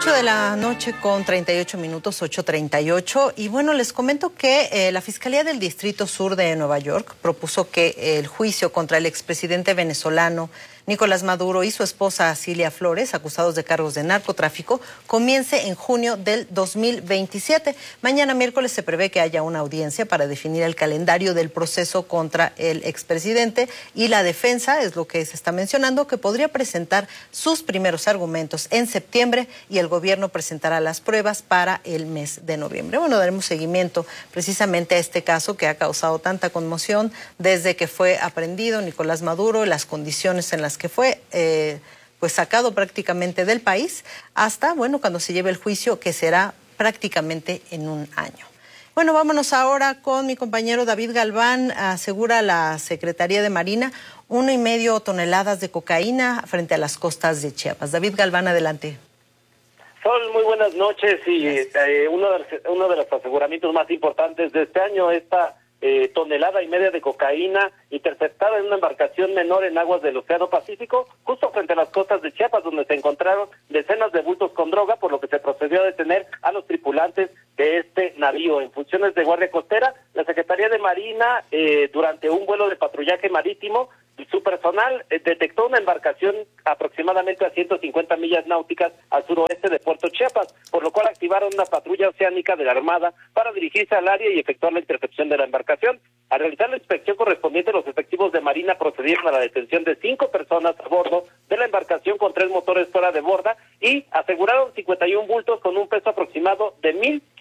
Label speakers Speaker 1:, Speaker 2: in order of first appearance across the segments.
Speaker 1: 8 de la noche con 38 minutos, 8:38. Y bueno, les comento que la Fiscalía del Distrito Sur de Nueva York propuso que el juicio contra el expresidente venezolano Nicolás Maduro y su esposa Cilia Flores, acusados de cargos de narcotráfico, comience en junio del 2027. Mañana miércoles se prevé que haya una audiencia para definir el calendario del proceso contra el expresidente, y la defensa, es lo que se está mencionando, que podría presentar sus primeros argumentos en septiembre y el gobierno presentará las pruebas para el mes de noviembre. Bueno, daremos seguimiento precisamente a este caso que ha causado tanta conmoción desde que fue aprehendido Nicolás Maduro, las condiciones en las que fue pues sacado prácticamente del país, hasta, bueno, cuando se lleve el juicio, que será prácticamente en un año. Bueno, vámonos ahora con mi compañero David Galván. Asegura la Secretaría de Marina 1,5 toneladas de cocaína frente a las costas de Chiapas. David Galván, adelante.
Speaker 2: Sol, muy buenas noches. Y uno de los aseguramientos más importantes de este año, esta 1,5 toneladas de cocaína interceptada en una embarcación menor en aguas del Océano Pacífico, justo frente a las costas de Chiapas, donde se encontraron decenas de bultos con droga, por lo que se procedió a detener a los tripulantes de este navío. En funciones de guardia costera, la Secretaría de Marina, durante un vuelo de patrullaje marítimo, su personal detectó una embarcación aproximadamente a 150 millas náuticas al suroeste de Puerto Chiapas, por lo cual activaron una patrulla oceánica de la Armada para dirigirse al área y efectuar la intercepción de la embarcación. Al realizar la inspección correspondiente, los efectivos de Marina procedieron a la detención de 5 personas a bordo de la embarcación con 3 motores fuera de borda y aseguraron 51 bultos con un peso aproximado de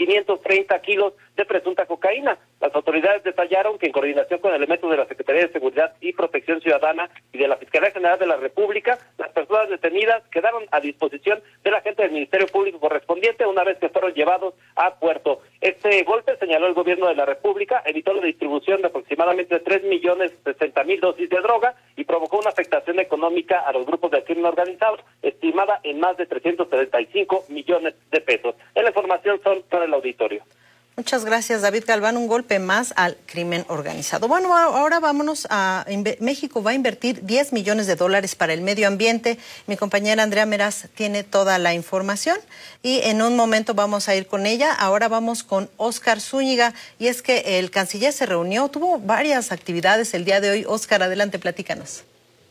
Speaker 2: 1,530 kilos de presunta cocaína. Las autoridades detallaron que, en coordinación con elementos de la Secretaría de Seguridad y Protección Ciudadana y de la Fiscalía General de la República, las personas detenidas quedaron a disposición del agente del Ministerio Público correspondiente una vez que fueron llevados a puerto. Este golpe, señaló el gobierno de la República, evitó la distribución de aproximadamente 3,060,000 dosis de droga y provocó una afectación económica a los grupos del crimen organizado, estimada en más de 335 millones de pesos. En la información son para el auditorio.
Speaker 1: Muchas gracias, David Galván. Un golpe más al crimen organizado. Bueno, ahora vámonos a México. Va a invertir $10 millones para el medio ambiente. Mi compañera Andrea Meraz tiene toda la información y en un momento vamos a ir con ella. Ahora vamos con Óscar Zúñiga, y es que el canciller se reunió, tuvo varias actividades el día de hoy. Óscar, adelante, platícanos.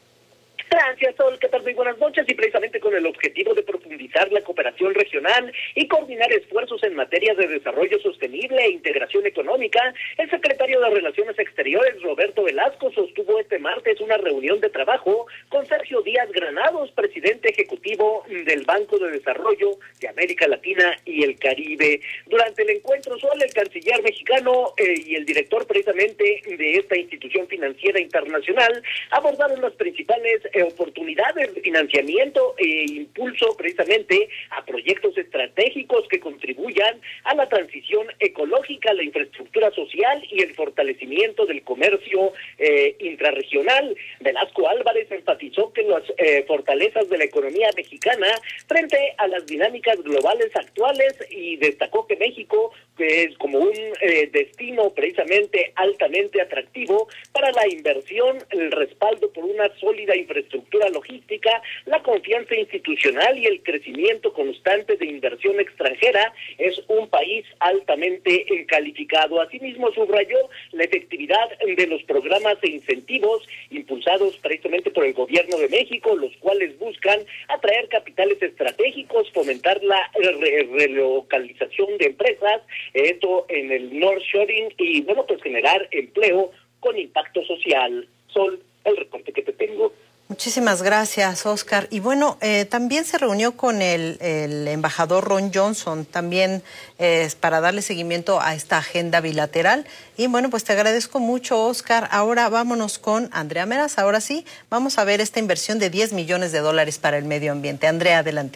Speaker 3: Gracias, Sol. ¿Qué tal? Muy buenas noches. Y precisamente con el objetivo de profundizar la cooperación regional y coordinar esfuerzos en materia de desarrollo sostenible e integración económica, el secretario de Relaciones Exteriores, Roberto Velasco, sostuvo este martes una reunión de trabajo con Sergio Díaz Granados, presidente ejecutivo del Banco de Desarrollo de América Latina y el Caribe. Durante el encuentro, Sol, el canciller mexicano y el director precisamente de esta institución financiera internacional abordaron las principales oportunidades de financiamiento e impulso precisamente a proyectos estratégicos que contribuyan a la transición ecológica, la infraestructura social y el fortalecimiento del comercio intrarregional. Velasco Álvarez enfatizó que las fortalezas de la economía mexicana frente a las dinámicas globales actuales, y destacó que México es como un destino precisamente altamente atractivo para la inversión, el respaldo por una sólida infraestructura logística, la confianza institucional y el crecimiento constante de inversión extranjera. Es un país altamente calificado. Asimismo, subrayó la efectividad de los programas e incentivos impulsados precisamente por el gobierno de México, los cuales buscan atraer capitales estratégicos, fomentar la relocalización de empresas, esto en el North Shoring, y bueno, pues generar empleo con impacto social. Sol, el reporte que te tengo.
Speaker 1: Muchísimas gracias, Óscar. Y bueno, también se reunió con el embajador Ron Johnson, también para darle seguimiento a esta agenda bilateral. Y bueno, pues te agradezco mucho, Óscar. Ahora vámonos con Andrea Meraz. Ahora sí, vamos a ver esta inversión de $10 millones para el medio ambiente. Andrea, adelante.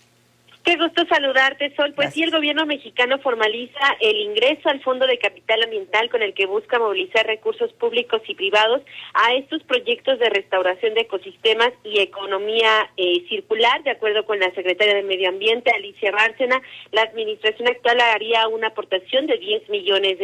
Speaker 4: Qué gusto saludarte, Sol. Pues sí, el gobierno mexicano formaliza el ingreso al Fondo de Capital Ambiental, con el que busca movilizar recursos públicos y privados a estos proyectos de restauración de ecosistemas y economía circular. De acuerdo con la secretaria de Medio Ambiente, Alicia Bárcena, la administración actual haría una aportación de $10 millones.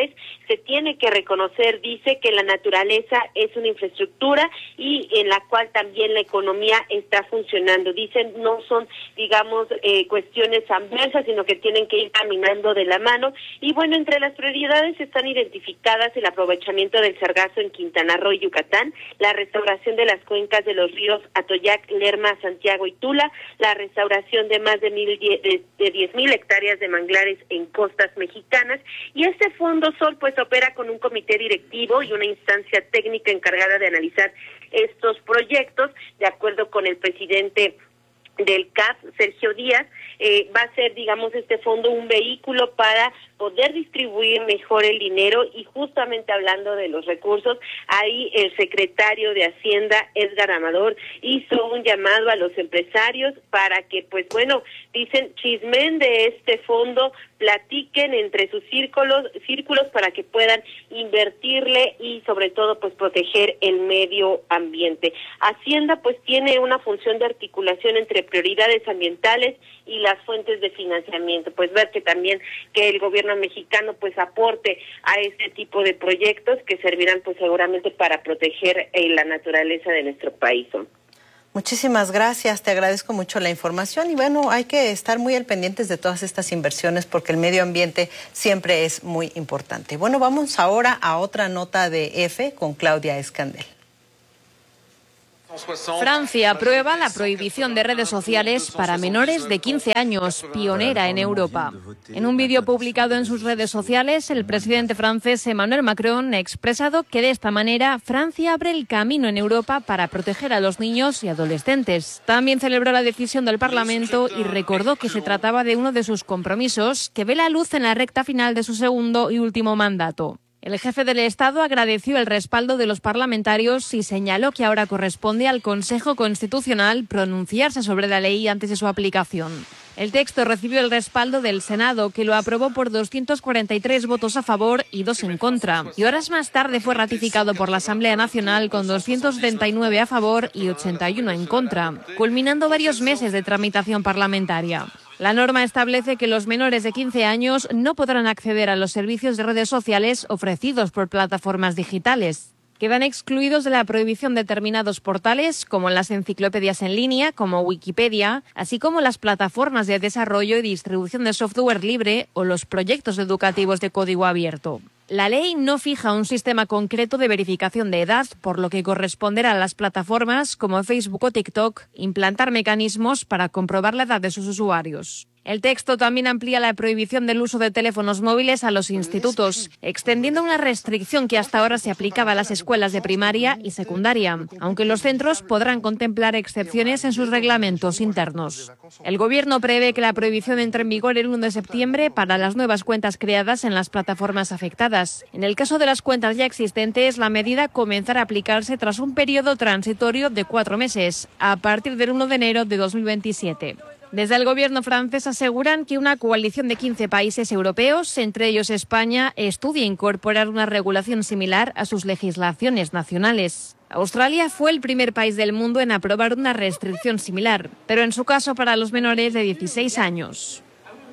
Speaker 4: Se tiene que reconocer, dice, que la naturaleza es una infraestructura y en la cual también la economía está funcionando. Dicen, no son, digamos, cuestiones adversas, sino que tienen que ir caminando de la mano. Y bueno, entre las prioridades están identificadas el aprovechamiento del sargazo en Quintana Roo y Yucatán, la restauración de las cuencas de los ríos Atoyac, Lerma, Santiago y Tula, la restauración de más de 10,000 hectáreas de manglares en costas mexicanas, y este Fondo Sol pues opera con un comité directivo y una instancia técnica encargada de analizar estos proyectos. De acuerdo con el presidente del CAF, Sergio Díaz, va a ser, digamos, este fondo un vehículo para poder distribuir mejor el dinero. Y justamente hablando de los recursos, ahí el secretario de Hacienda, Edgar Amador, hizo un llamado a los empresarios para que, pues bueno, dicen, chismen de este fondo, platiquen entre sus círculos para que puedan invertirle y sobre todo pues proteger el medio ambiente. Hacienda pues tiene una función de articulación entre prioridades ambientales y las fuentes de financiamiento, pues ver que también que el gobierno mexicano pues aporte a este tipo de proyectos que servirán pues seguramente para proteger la naturaleza de nuestro país.
Speaker 1: Muchísimas gracias, te agradezco mucho la información y bueno, hay que estar muy al pendientes de todas estas inversiones porque el medio ambiente siempre es muy importante. Bueno, vamos ahora a otra nota de F con Claudia Escandel.
Speaker 5: Francia aprueba la prohibición de redes sociales para menores de 15 años, pionera en Europa. En un vídeo publicado en sus redes sociales, el presidente francés Emmanuel Macron ha expresado que de esta manera Francia abre el camino en Europa para proteger a los niños y adolescentes. También celebró la decisión del Parlamento y recordó que se trataba de uno de sus compromisos que ve la luz en la recta final de su segundo y último mandato. El jefe del Estado agradeció el respaldo de los parlamentarios y señaló que ahora corresponde al Consejo Constitucional pronunciarse sobre la ley antes de su aplicación. El texto recibió el respaldo del Senado, que lo aprobó por 243 votos a favor y 2 en contra. Y horas más tarde fue ratificado por la Asamblea Nacional con 279 a favor y 81 en contra, culminando varios meses de tramitación parlamentaria. La norma establece que los menores de 15 años no podrán acceder a los servicios de redes sociales ofrecidos por plataformas digitales. Quedan excluidos de la prohibición determinados portales, como las enciclopedias en línea, como Wikipedia, así como las plataformas de desarrollo y distribución de software libre o los proyectos educativos de código abierto. La ley no fija un sistema concreto de verificación de edad, por lo que corresponderá a las plataformas como Facebook o TikTok implantar mecanismos para comprobar la edad de sus usuarios. El texto también amplía la prohibición del uso de teléfonos móviles a los institutos, extendiendo una restricción que hasta ahora se aplicaba a las escuelas de primaria y secundaria, aunque los centros podrán contemplar excepciones en sus reglamentos internos. El Gobierno prevé que la prohibición entre en vigor el 1 de septiembre para las nuevas cuentas creadas en las plataformas afectadas. En el caso de las cuentas ya existentes, la medida comenzará a aplicarse tras un periodo transitorio de 4 meses, a partir del 1 de enero de 2027. Desde el gobierno francés aseguran que una coalición de 15 países europeos, entre ellos España, estudia incorporar una regulación similar a sus legislaciones nacionales. Australia fue el primer país del mundo en aprobar una restricción similar, pero en su caso para los menores de 16 años.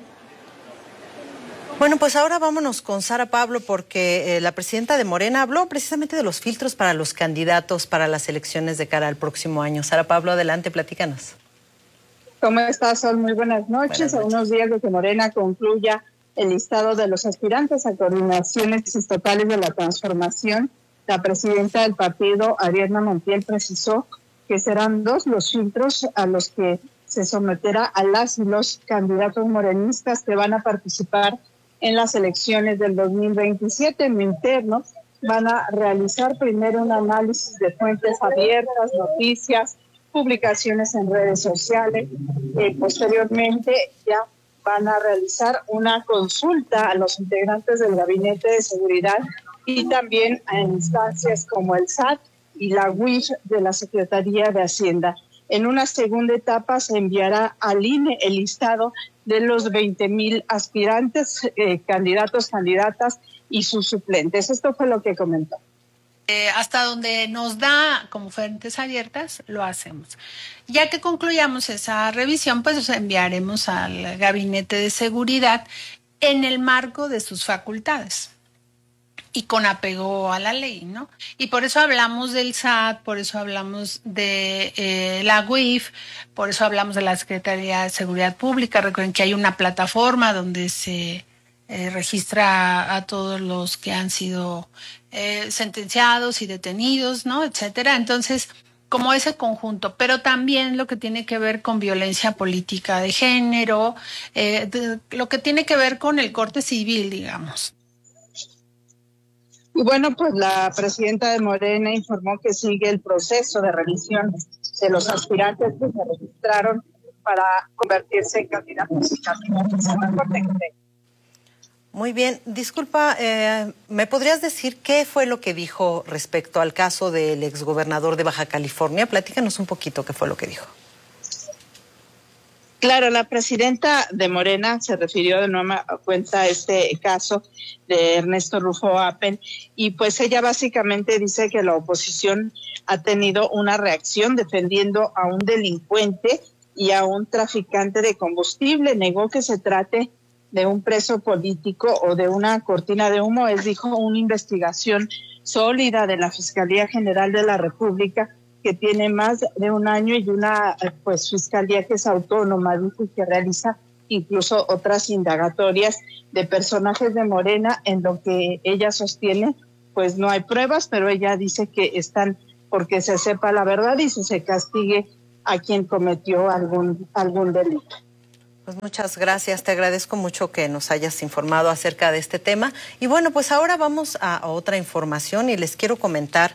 Speaker 1: Bueno, pues ahora vámonos con Sara Pablo porque la presidenta de Morena habló precisamente de los filtros para los candidatos para las elecciones de cara al próximo año. Sara Pablo, adelante, platícanos.
Speaker 6: ¿Cómo estás, Sol? Muy buenas noches. A unos días de que Morena concluya el listado de los aspirantes a coordinaciones estatales de la transformación, la presidenta del partido, Ariadna Montiel, precisó que serán 2 los filtros a los que se someterá a las y los candidatos morenistas que van a participar en las elecciones del 2027. En lo interno van a realizar primero un análisis de fuentes abiertas, noticias, publicaciones en redes sociales. Posteriormente ya van a realizar una consulta a los integrantes del Gabinete de Seguridad y también a instancias como el SAT y la UIF de la Secretaría de Hacienda. En una segunda etapa se enviará al INE el listado de los 20,000 aspirantes, candidatos, candidatas y sus suplentes. Esto fue lo que comentó.
Speaker 7: Hasta donde nos da como fuentes abiertas, lo hacemos. Ya que concluyamos esa revisión, pues enviaremos al Gabinete de Seguridad en el marco de sus facultades. y con apego a la ley, ¿no? Y por eso hablamos del SAT, por eso hablamos de la UIF, por eso hablamos de la Secretaría de Seguridad Pública. Recuerden que hay una plataforma donde se registra a todos los que han sido sentenciados y detenidos, ¿no? Etcétera. Entonces, como ese conjunto, pero también lo que tiene que ver con violencia política de género, lo que tiene que ver con el corte civil, digamos.
Speaker 6: Y bueno, pues la presidenta de Morena informó que sigue el proceso de revisión de los aspirantes que se registraron para convertirse en candidatos y candidatas a la Corte.
Speaker 1: Muy bien, disculpa, ¿me podrías decir qué fue lo que dijo respecto al caso del exgobernador de Baja California? Platícanos un poquito qué fue lo que dijo.
Speaker 6: Claro, la presidenta de Morena se refirió de nueva cuenta a este caso de Ernesto Rufo Appel y pues ella básicamente dice que la oposición ha tenido una reacción defendiendo a un delincuente y a un traficante de combustible. Negó que se trate de un preso político o de una cortina de humo. Él dijo una investigación sólida de la Fiscalía General de la República que tiene más de un año y una pues fiscalía que es autónoma, dice, que realiza incluso otras indagatorias de personajes de Morena, en lo que ella sostiene pues no hay pruebas, pero ella dice que están porque se sepa la verdad y se castigue a quien cometió algún delito.
Speaker 1: Pues muchas gracias, te agradezco mucho que nos hayas informado acerca de este tema. Y bueno, pues ahora vamos a otra información y les quiero comentar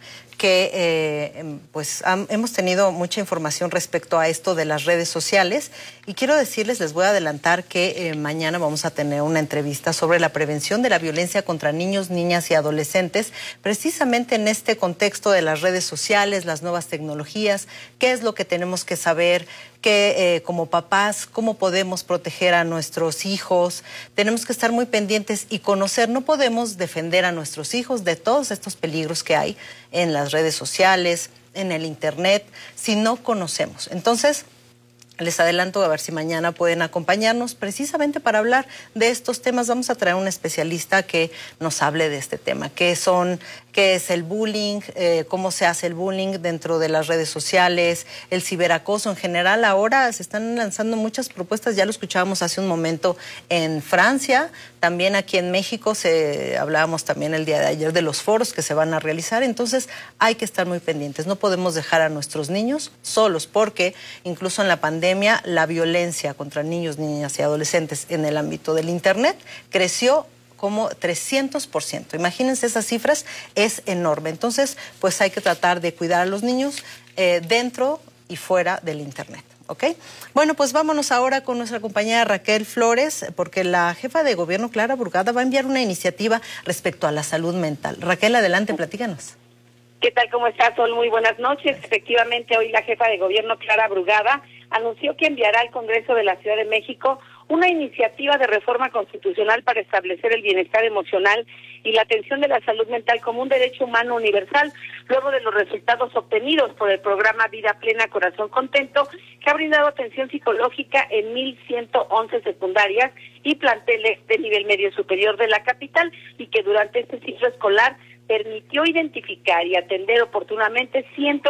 Speaker 1: que hemos tenido mucha información respecto a esto de las redes sociales y quiero decirles, les voy a adelantar que mañana vamos a tener una entrevista sobre la prevención de la violencia contra niños, niñas y adolescentes, precisamente en este contexto de las redes sociales, las nuevas tecnologías, qué es lo que tenemos que saber, que como papás, cómo podemos proteger a nuestros hijos. Tenemos que estar muy pendientes y conocer, no podemos defender a nuestros hijos de todos estos peligros que hay en las redes sociales, en el internet, si no conocemos. Entonces, les adelanto a ver si mañana pueden acompañarnos precisamente para hablar de estos temas. Vamos a traer un especialista que nos hable de este tema, qué es el bullying, cómo se hace el bullying dentro de las redes sociales, el ciberacoso en general. Ahora se están lanzando muchas propuestas, ya lo escuchábamos hace un momento en Francia, también aquí en México hablábamos también el día de ayer de los foros que se van a realizar. Entonces hay que estar muy pendientes, no podemos dejar a nuestros niños solos porque incluso en la pandemia la violencia contra niños, niñas y adolescentes en el ámbito del internet creció como 300%. Imagínense esas cifras, es enorme. Entonces, pues hay que tratar de cuidar a los niños dentro y fuera del internet. ¿Ok? Bueno, pues vámonos ahora con nuestra compañera Raquel Flores, porque la jefa de gobierno, Clara Brugada, va a enviar una iniciativa respecto a la salud mental. Raquel, adelante, platícanos.
Speaker 4: ¿Qué tal? ¿Cómo estás, Sol? Muy buenas noches. Efectivamente, hoy la jefa de gobierno, Clara Brugada, anunció que enviará al Congreso de la Ciudad de México una iniciativa de reforma constitucional para establecer el bienestar emocional y la atención de la salud mental como un derecho humano universal, luego de los resultados obtenidos por el programa Vida Plena, Corazón Contento, que ha brindado atención psicológica en 1,111 secundarias y planteles de nivel medio superior de la capital, y que durante este ciclo escolar permitió identificar y atender oportunamente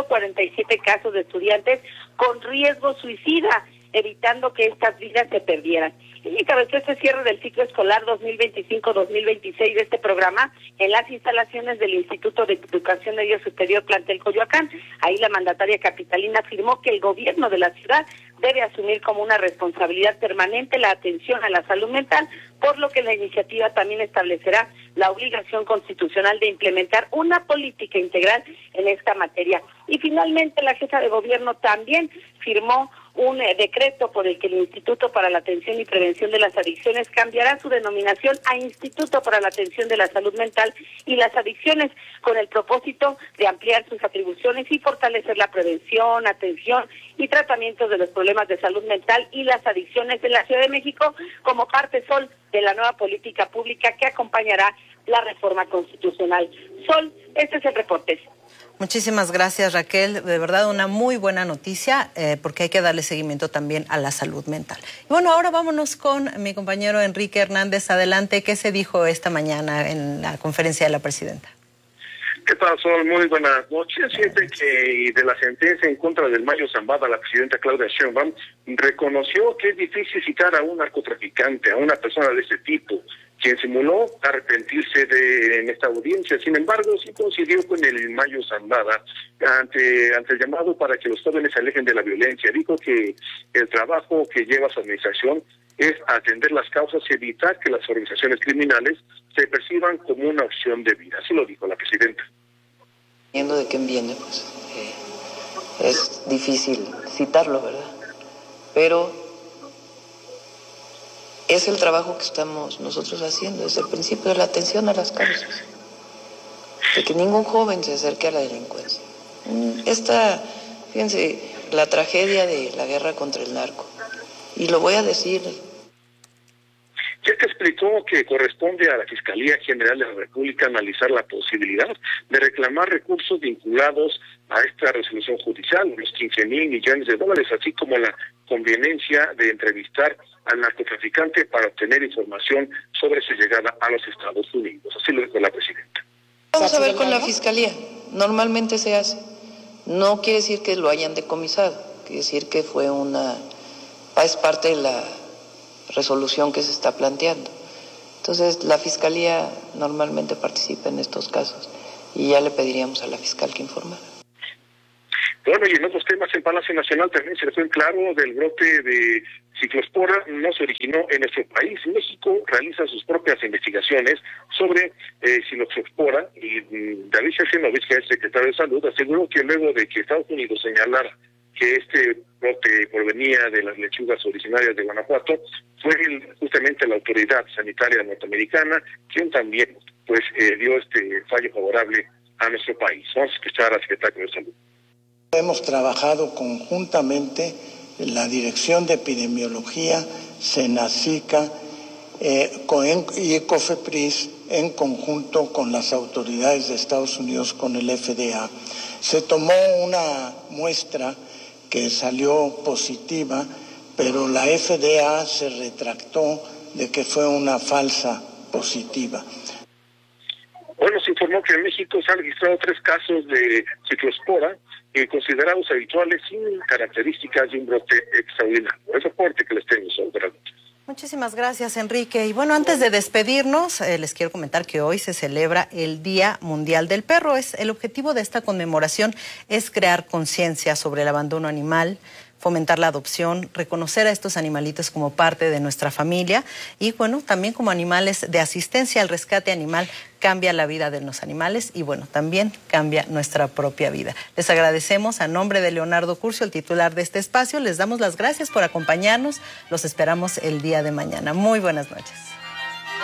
Speaker 4: 147 casos de estudiantes con riesgo suicida, evitando que estas vidas se perdieran. Y encabezó este cierre del ciclo escolar 2025-2026 de este programa en las instalaciones del Instituto de Educación Medio Superior Plantel Coyoacán. Ahí la mandataria capitalina afirmó que el gobierno de la ciudad debe asumir como una responsabilidad permanente la atención a la salud mental, por lo que la iniciativa también establecerá la obligación constitucional de implementar una política integral en esta materia. Y finalmente la jefa de gobierno también firmó un decreto por el que el Instituto para la Atención y Prevención de las Adicciones cambiará su denominación a Instituto para la Atención de la Salud Mental y las Adicciones, con el propósito de ampliar sus atribuciones y fortalecer la prevención, atención y tratamiento de los problemas de salud mental y las adicciones en la Ciudad de México, como parte, Sol, de la nueva política pública que acompañará la reforma constitucional. Sol, este es el reporte.
Speaker 1: Muchísimas gracias, Raquel. De verdad, una muy buena noticia, porque hay que darle seguimiento también a la salud mental. Y bueno, ahora vámonos con mi compañero Enrique Hernández. Adelante, ¿qué se dijo esta mañana en la conferencia de la presidenta?
Speaker 8: ¿Qué tal, Sol? Muy buenas noches. Fíjate que de la sentencia en contra del Mayo Zambada, la presidenta Claudia Sheinbaum reconoció que es difícil citar a un narcotraficante, a una persona de ese tipo, quien simuló arrepentirse en esta audiencia. Sin embargo, sí coincidió con el Mayo Zambada ante el llamado para que los jóvenes se alejen de la violencia. Dijo que el trabajo que lleva su administración es atender las causas y evitar que las organizaciones criminales se perciban como una opción de vida. Así lo dijo la presidenta.
Speaker 9: Dependiendo de quién viene, pues es difícil citarlo, ¿verdad? Pero es el trabajo que estamos nosotros haciendo desde el principio, de la atención a las causas, de que ningún joven se acerque a la delincuencia. Fíjense, la tragedia de la guerra contra el narco, y lo voy a decir.
Speaker 8: Ya que explicó que corresponde a la Fiscalía General de la República analizar la posibilidad de reclamar recursos vinculados a esta resolución judicial, los 15,000 millones de dólares, así como la conveniencia de entrevistar al narcotraficante para obtener información sobre su llegada a los Estados Unidos. Así lo dijo la presidenta.
Speaker 9: Vamos a ver con la Fiscalía. Normalmente se hace. No quiere decir que lo hayan decomisado, quiere decir que es parte de la resolución que se está planteando. Entonces, la Fiscalía normalmente participa en estos casos y ya le pediríamos a la fiscal que informara.
Speaker 8: Bueno, y en otros temas, en Palacio Nacional también se dejó en claro del brote de ciclospora no se originó en nuestro país. México realiza sus propias investigaciones sobre ciclospora, y David Sheffield, que es secretario de Salud, aseguró que luego de que Estados Unidos señalara que este brote provenía de las lechugas originarias de Guanajuato, fue justamente la autoridad sanitaria norteamericana quien también dio este fallo favorable a nuestro país. Vamos a escuchar al secretario de Salud.
Speaker 10: Hemos trabajado conjuntamente en la Dirección de Epidemiología, Senacica y Cofepris, en conjunto con las autoridades de Estados Unidos, con el FDA. Se tomó una muestra que salió positiva, pero la FDA se retractó de que fue una falsa positiva.
Speaker 8: Bueno, se informó que en México se han registrado 3 casos de ciclospora, considerados habituales sin características de un brote extraordinario. El reporte que les tengo sobre.
Speaker 1: Muchísimas gracias, Enrique. Y bueno, antes de despedirnos, les quiero comentar que hoy se celebra el Día Mundial del Perro. El objetivo de esta conmemoración es crear conciencia sobre el abandono animal, fomentar la adopción, reconocer a estos animalitos como parte de nuestra familia y bueno, también como animales de asistencia. Al rescate animal cambia la vida de los animales y bueno, también cambia nuestra propia vida. Les agradecemos a nombre de Leonardo Curcio, el titular de este espacio. Les damos las gracias por acompañarnos. Los esperamos el día de mañana. Muy buenas noches.